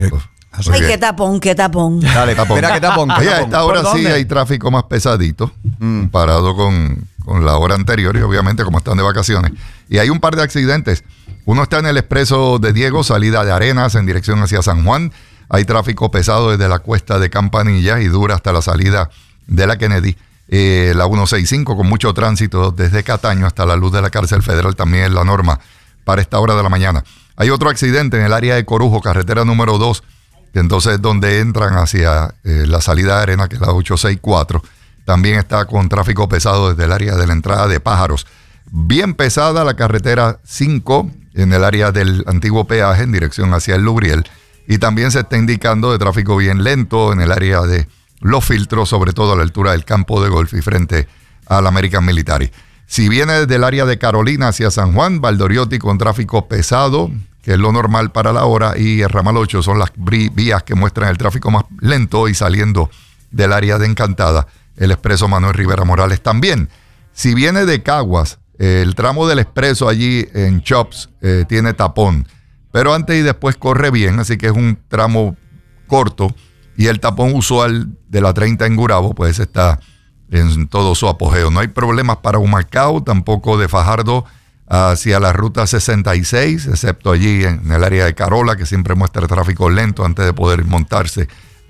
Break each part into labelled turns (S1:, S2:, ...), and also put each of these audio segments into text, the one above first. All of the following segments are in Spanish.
S1: Ay, qué tapón.
S2: Dale, tapón. Mira qué tapón.
S3: Oye, a esta hora sí hay tráfico más pesadito, comparado con la hora anterior y obviamente como están de vacaciones. Y hay un par de accidentes. Uno está en el expreso de Diego, salida de Arenas en dirección hacia San Juan. Hay tráfico pesado desde la cuesta de Campanilla y dura hasta la salida de la Kennedy. La 165 con mucho tránsito desde Cataño hasta la luz de la cárcel federal también es la norma para esta hora de la mañana. Hay otro accidente en el área de Corujo, carretera número 2, que entonces es donde entran hacia la salida de Arena, que es la 864. También está con tráfico pesado desde el área de la entrada de Pájaros. Bien pesada la carretera 5 en el área del antiguo peaje en dirección hacia el Lubriel. Y también se está indicando de tráfico bien lento en el área de Los Filtros, sobre todo a la altura del campo de golf y frente al American Military. Si viene desde el área de Carolina hacia San Juan, Valdoriotti con tráfico pesado, que es lo normal para la hora, y el ramal 8 son las vías que muestran el tráfico más lento, y saliendo del área de Encantada, el expreso Manuel Rivera Morales también. Si viene de Caguas, el tramo del expreso allí en Chops tiene tapón, pero antes y después corre bien, así que es un tramo corto, y el tapón usual de la 30 en Gurabo pues está en todo su apogeo. No hay problemas para Humacao, tampoco de Fajardo hacia la ruta 66, excepto allí en el área de Carola, que siempre muestra el tráfico lento antes de poder montarse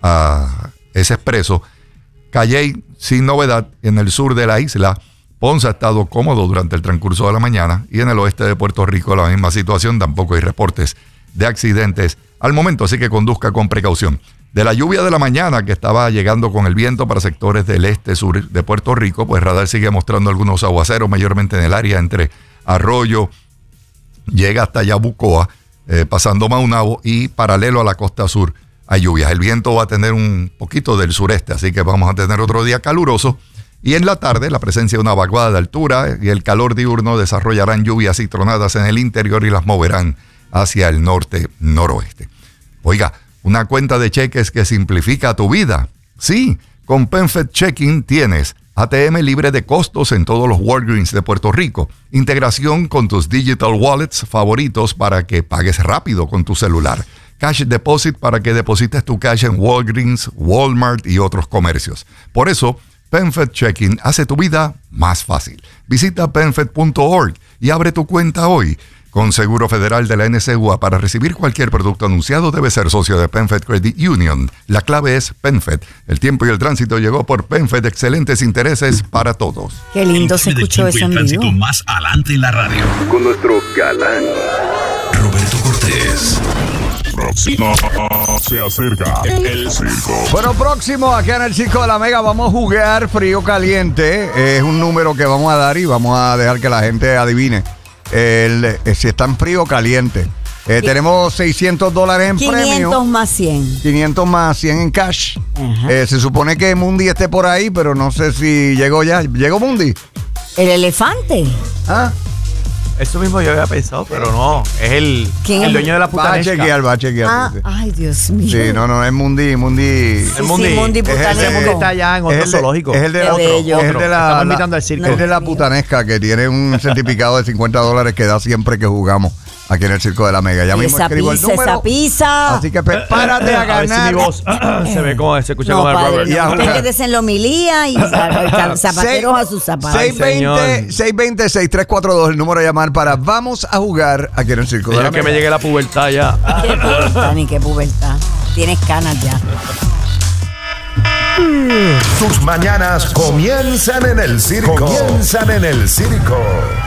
S3: a ese expreso. Calley, sin novedad, en el sur de la isla. Ponce ha estado cómodo durante el transcurso de la mañana, y en el oeste de Puerto Rico la misma situación, tampoco hay reportes de accidentes al momento, así que conduzca con precaución. De la lluvia de la mañana que estaba llegando con el viento para sectores del este-sur de Puerto Rico, pues radar sigue mostrando algunos aguaceros, mayormente en el área entre Arroyo, llega hasta Yabucoa, pasando Maunabo, y paralelo a la costa sur hay lluvias. El viento va a tener un poquito del sureste, así que vamos a tener otro día caluroso. Y en la tarde, la presencia de una vaguada de altura y el calor diurno desarrollarán lluvias y tronadas en el interior y las moverán hacia el norte-noroeste. Oiga, una cuenta de cheques que simplifica tu vida. Sí, con PenFed Checking tienes ATM libre de costos en todos los Walgreens de Puerto Rico. Integración con tus digital wallets favoritos para que pagues rápido con tu celular. Cash Deposit para que deposites tu cash en Walgreens, Walmart y otros comercios. Por eso, PenFed Checking hace tu vida más fácil. Visita PenFed.org y abre tu cuenta hoy. Con Seguro Federal de la NCUA, para recibir cualquier producto anunciado debe ser socio de PenFed Credit Union. La clave es PenFed. El tiempo y el tránsito llegó por PenFed. Excelentes intereses para todos.
S1: Qué lindo se escuchó eso en vivo.
S4: Más adelante en la radio.
S5: Con nuestro galán
S4: Roberto Cortés.
S5: Próximo se acerca el circo.
S2: Bueno, próximo aquí en el Circo de la Mega vamos a jugar frío caliente. Es un número que vamos a dar y vamos a dejar que la gente adivine si está en frío o caliente. Tenemos $600 en
S1: 500
S2: premio.
S1: 500 más 100.
S2: 500 más 100 en cash. Se supone que Mundi esté por ahí, pero no sé si llegó ya. ¿Llegó Mundi?
S1: El elefante.
S2: ¿Ah?
S6: Eso mismo yo había pensado, pero no. Es el dueño de la putanesca.
S2: Va a chequear.
S1: Ay, Dios mío.
S2: Sí, no, es Mundi.
S1: Sí, Mundi Putanesco.
S6: Mundi está allá en otro zoológico.
S2: Es el de
S6: Estamos invitando al circo.
S2: Es de la putanesca, que tiene un certificado de $50 que da siempre que jugamos aquí en el Circo de la Mega. Ya mismo escribo el número.
S1: Esa pizza.
S2: Así que prepárate a ganar.
S6: A ver si mi voz se ve como se escucha como el Robert.
S1: Usted quédese en la homilía y zapateros a sus zapatos.
S2: 620-6342, el número a llamar para vamos a jugar aquí en el Circo de la Mega.
S6: Que me llegue la pubertad ya.
S1: ¿Qué pubertad ni qué pubertad? Tienes canas ya.
S5: Tus mañanas comienzan en el circo.